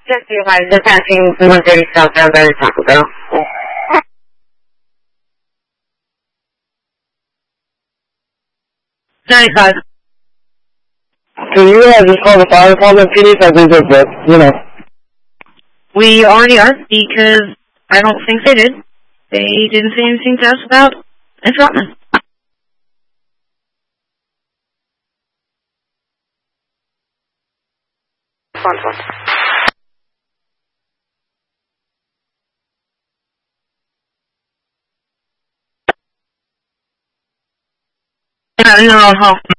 Just you guys, just asking 130 southbound by the Taco Bell. 95. Can you just call the fire department, please? I think that, We already are, because I don't think they did. They didn't say anything to us about entrapment. No.